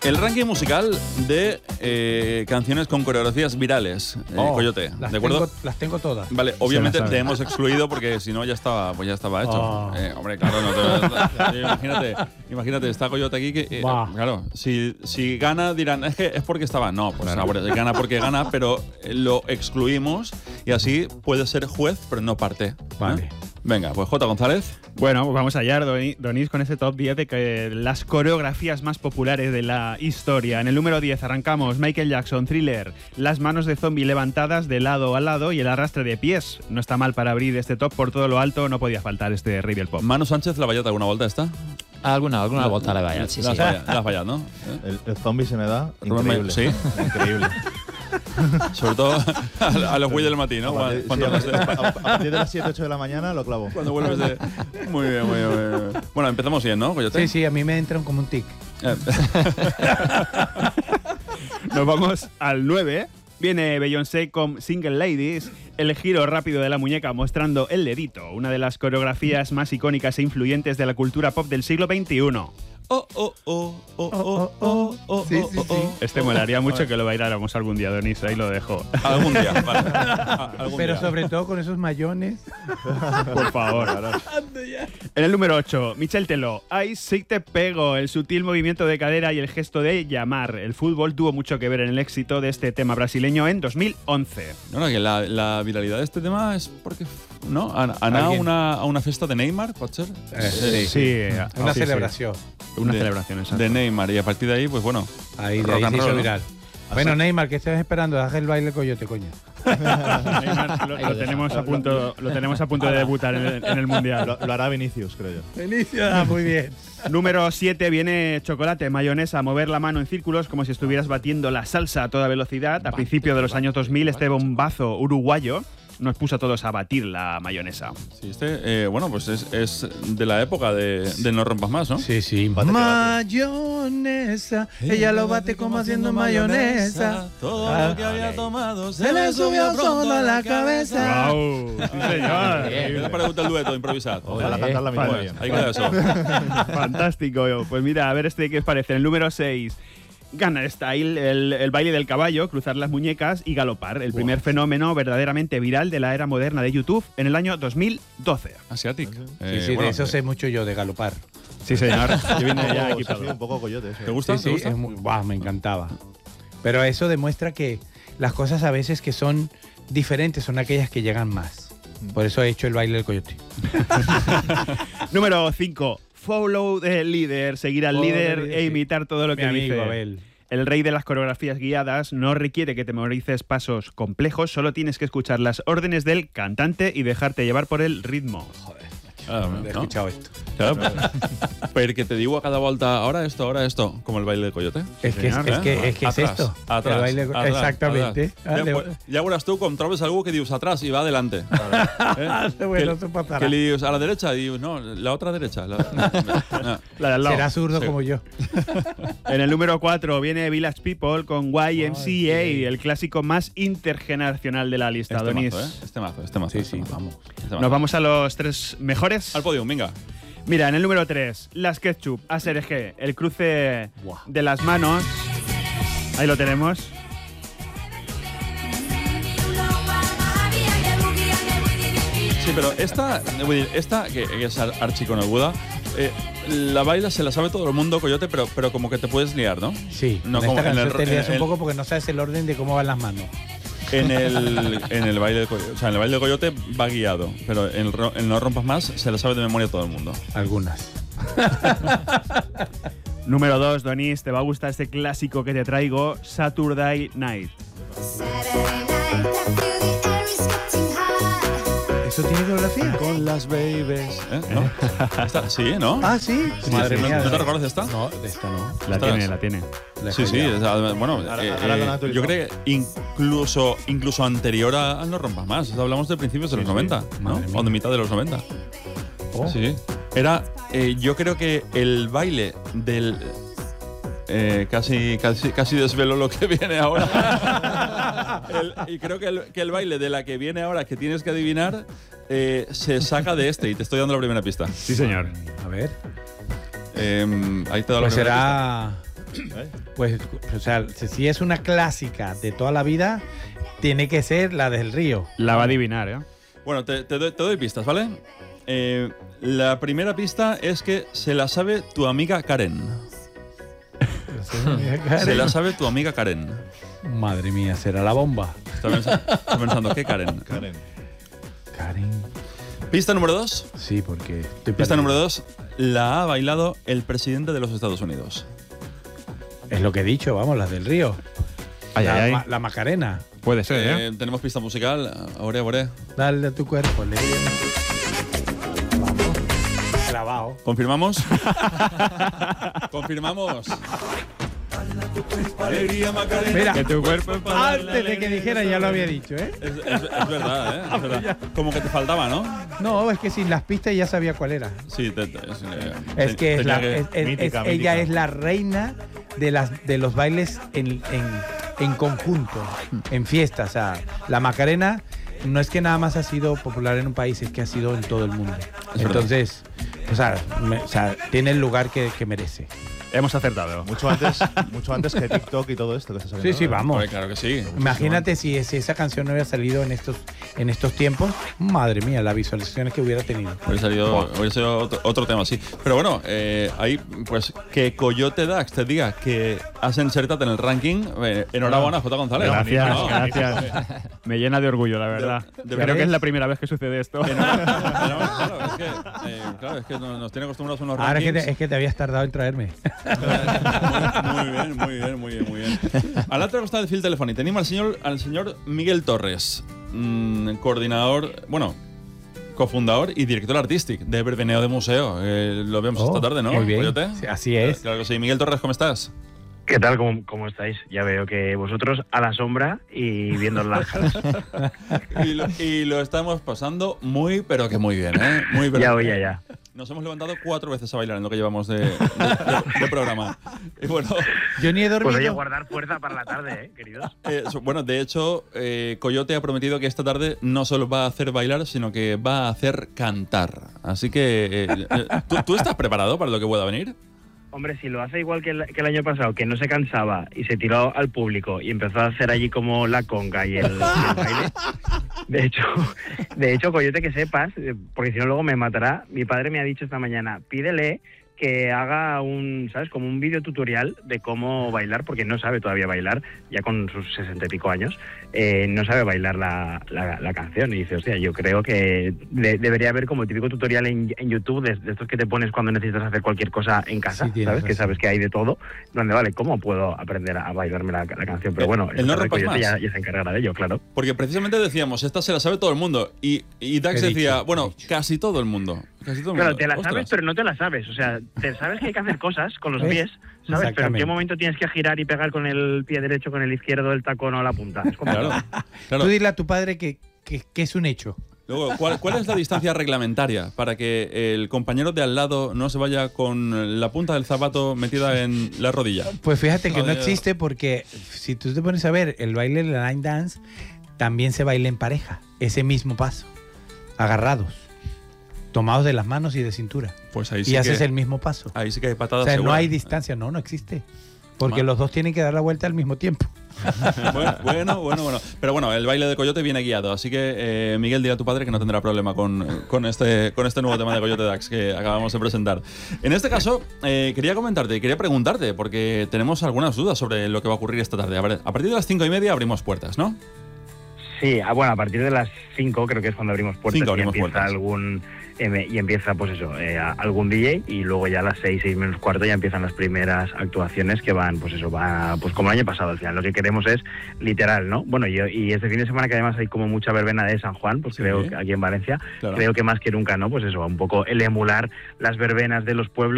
El ranking musical de canciones con coreografías virales, Coyote, ¿de acuerdo? Las tengo todas. Vale, obviamente te hemos excluido porque si no ya estaba hecho. Hombre, claro, imagínate, está Coyote aquí que claro, si gana dirán, es que es porque estaba. No, pues claro. Gana porque gana, pero lo excluimos y así puede ser juez, pero no parte. Vale. Venga, pues J. González. Bueno, pues vamos allá, Donís, con ese top 10 de las coreografías más populares de la historia. En el número 10 arrancamos Michael Jackson, Thriller, las manos de zombie levantadas de lado a lado y el arrastre de pies. No está mal para abrir este top por todo lo alto, no podía faltar este rey del pop. Manu Sánchez, ¿la vallata alguna vuelta está? Alguna volta la vaya, sí. La has fallado, ¿no? El zombie se me da increíble. Sí. Increíble. Sobre todo a los güeyes del matí, ¿no? A partir de las 7, 8 de la mañana lo clavo. Cuando vuelves de... Muy bien. Bueno, empezamos bien, ¿no, Coyote? Sí, a mí me entran como un tic. Nos vamos al 9. Viene Beyoncé con Single Ladies, el giro rápido de la muñeca mostrando el dedito, una de las coreografías más icónicas e influyentes de la cultura pop del siglo XXI. Sí. Este molaría mucho que lo bailáramos algún día, Donis, ahí lo dejo. Algún día, vale. Pero sobre todo con esos mayones. Por favor. En el número 8, Michel Teló, Ay, sí te pego, el sutil movimiento de cadera y el gesto de llamar. El fútbol tuvo mucho que ver en el éxito de este tema brasileño en 2011. No, que la viralidad de este tema es porque, ¿no? Anar a una fiesta de Neymar, ¿puede ser? Sí. Una celebración. Una celebración, exacto. De Neymar, y a partir de ahí, pues bueno. Ahí se hizo viral. Bueno, Neymar, ¿qué estás esperando? Haz el baile Coyote, coño. Neymar lo tenemos a punto de debutar en el Mundial. Lo hará Vinicius, creo yo. Vinicius, muy bien. Número 7 viene chocolate, mayonesa, mover la mano en círculos como si estuvieras batiendo la salsa a toda velocidad. A principios de los años 2000, este bombazo uruguayo nos puso a todos a batir la mayonesa. Sí, bueno, pues es de la época de No Rompas Más, ¿no? Sí. Mayonesa, ella lo bate como haciendo mayonesa. Todo lo que había tomado se le subió solo a la cabeza. ¡Wow! Sí, señor. ¿Qué te parece el dueto improvisado? Ojalá cantar la misma bien. Ahí queda eso. Fantástico. Pues mira, a ver qué os parece. En el número 6... Gangnam Style, el baile del caballo, cruzar las muñecas y galopar, el primer fenómeno verdaderamente viral de la era moderna de YouTube en el año 2012. Asiatic. Sí, de eso sé mucho yo, de galopar. Sí, señor. Yo vine ya equipado. Un poco Coyote. ¿Te gusta? Sí, ¿te gusta? Me encantaba. Pero eso demuestra que las cosas a veces que son diferentes son aquellas que llegan más. Por eso he hecho el baile del Coyote. Número 5. Follow the leader, seguir al líder e imitar todo lo que dice. Abel. El rey de las coreografías guiadas no requiere que te memorices pasos complejos, solo tienes que escuchar las órdenes del cantante y dejarte llevar por el ritmo. Joder, ¿no? he escuchado esto. Claro, pero que te digo a cada vuelta, ahora esto, como el baile del Coyote. Es que es esto. Atrás, el baile exactamente. Ya verás tú com trobes algo que dius atrás y va adelante. Que le dius a la derecha y dius, no, la otra derecha. La de al lado. Será zurdo como yo. En el número 4 viene Village People con YMCA, el clásico más intergeneracional de la lista. Este mazo. Sí, vamos. Nos vamos a los 3 mejores. Al podio, venga. Mira, en el número 3, las Ketchup, ASRG, el cruce de las manos. Ahí lo tenemos. Sí, pero esta que es archiconeguda, la baila se la sabe todo el mundo, Coyote, pero como que te puedes liar, ¿no? Sí, no como te lías un poco porque no sabes el orden de cómo van las manos. En el baile del Coyote, o sea, en el baile del Coyote va guiado, pero en No Rompas Más se la sabe de memoria todo el mundo. Algunas. Número 2, Donis, te va a gustar este clásico que te traigo, Saturday Night. ¿Eso tiene coreografía? Con las babies. ¿No? Sí, ¿no? Ah, sí. Madre mía. ¿No te recuerdas de esta? No, de esta no. La tiene. Sí. Bueno, yo creo que incluso anterior a No Rompas Más. Hablamos de principios de los 90, ¿no? O de mitad de los 90. Oh. Sí. Era, yo creo que el baile del... casi desvelo lo que viene ahora. Y creo que el baile de la que viene ahora, que tienes que adivinar, se saca de este. Y te estoy dando la primera pista. Sí, señor. A ver. Ahí te doy pues será Pues, o sea, si es una clásica de toda la vida, tiene que ser la del Río. La va a adivinar, ¿eh? Bueno, te doy pistas, ¿vale? La primera pista es que se la sabe tu amiga Karen. Se la sabe tu amiga Karen. Madre mía, será la bomba. Está pensando, ¿qué Karen? Karen. Pista número 2. Sí, porque Pista número 2. La ha bailado el presidente de los Estados Unidos. Es lo que he dicho, vamos, las del Río. La Macarena. Puede ser, ¿eh? Tenemos pista musical. Ahora. Dale a tu cuerpo, le vamos. Grabado. ¿Confirmamos? Confirmamos. Mira, Que tu cuerpo antes de que dijera ya lo había dicho, ¿eh? Es verdad, ¿eh? Es verdad. Como que te faltaba, ¿no? No, es que sin las pistas ya sabía cuál era. Sí, Es que Mítica, ella mítica. es la reina de los bailes en conjunto, en fiestas. O sea, la Macarena no es que nada más ha sido popular en un país, es que ha sido en todo el mundo. Entonces, o sea, tiene el lugar que merece. Hemos acertado. Mucho antes que TikTok y todo esto que está saliendo. Sí, vamos. Hombre, claro que sí. Imagínate si esa canción no hubiera salido en estos tiempos. Madre mía, las visualizaciones que hubiera tenido. Hubiera sido otro tema, sí. Pero bueno, ahí, pues, que Coyote Dax te diga que has insertado en el ranking. Enhorabuena, J. González. Gracias. Me llena de orgullo, la verdad. Creo que es la primera vez que sucede esto. Claro, es que nos tiene acostumbrados a unos Ahora rankings. es que te habías tardado en traerme. Muy bien. A l'altre costat del fil telefònic tenim al señor Miguel Torres, coordinador, cofundador y director artístico de Verbeneo de Museo. Lo vemos esta tarde, ¿no? Muy bien. Coyote? Sí, así es. Claro que sí. Miguel Torres, ¿cómo estás? ¿Qué tal? ¿Cómo estáis? Ya veo que vosotros a la sombra y viendo las caras. Y lo estamos pasando pero que muy bien, ¿eh? Muy bien. Ya. Nos hemos levantado 4 veces a bailar en lo que llevamos de programa. Y bueno, Yo ni he dormido. Pues oye, guardar fuerza para la tarde, queridos. de hecho, Coyote ha prometido que esta tarde no solo va a hacer bailar, sino que va a hacer cantar. Así que, ¿tú estás preparado para lo que pueda venir? Hombre, si lo hace igual que el año pasado, que no se cansaba y se tiró al público y empezó a hacer allí como la conga y el baile. De hecho, Coyote, que sepas, porque si no luego me matará, mi padre me ha dicho esta mañana, pídele que haga como un vídeo tutorial de cómo bailar, porque no sabe todavía bailar, ya con sus 60 y pico años, no sabe bailar la canción. Y dice, hostia, yo creo que debería haber como el típico tutorial en YouTube de estos que te pones cuando necesitas hacer cualquier cosa en casa, Sí, ¿sabes? razón. Que sabes que hay de todo, donde vale, ¿cómo puedo aprender a bailarme la canción? Pero bueno, El no rompas Coyote más. ya se encargará de ello, claro. Porque precisamente decíamos, esta se la sabe todo el mundo. Y Dax He decía, dicho. casi todo el mundo. Claro, te la Ostras. sabes, pero no te la sabes. O sea, te sabes que hay que hacer cosas con los ¿Ves? pies, ¿sabes? Pero en qué Exactamente. momento tienes que girar y pegar con el pie derecho, con el izquierdo, el tacón o la punta. Es como Claro. Tú dile a tu padre que es un hecho. Luego, ¿cuál es la distancia reglamentaria para que el compañero de al lado no se vaya con la punta del zapato metida en la rodilla? Pues fíjate que no Joder. existe porque si tú te pones a ver el baile de la line dance, también se baila en pareja. Ese mismo paso. Agarrados. Tomados de las manos y de cintura. Pues ahí Y haces el mismo paso. Ahí sí que hay O patadas sea, no seguras. hay distancia. No existe. Porque Ma- los dos tienen que dar la vuelta al mismo tiempo. Bueno. Pero bueno, el baile de Coyote viene guiado, así que Miguel, dile a tu padre que no tendrá problema con este nuevo tema de Coyote Dax que acabamos de presentar. En este caso, quería preguntarte, porque tenemos algunas dudas sobre lo que va a ocurrir esta tarde. A ver, a partir de las 5:30 abrimos puertas, ¿no? Sí, bueno, a partir de las 5 creo que es cuando abrimos puertas 5 abrimos y empieza puertas. y empieza pues eso, algún DJ, y luego ya a las 6 menos cuarto ya empiezan las primeras actuaciones que van, pues eso, pues como el año pasado. Al final lo que queremos es literal, ¿no? Bueno, y este fin de semana que además hay como mucha verbena de San Juan, pues Sí. creo que aquí en Valencia, Claro. creo que más que nunca, ¿no? Pues eso, un poco el emular las verbenas de los pueblos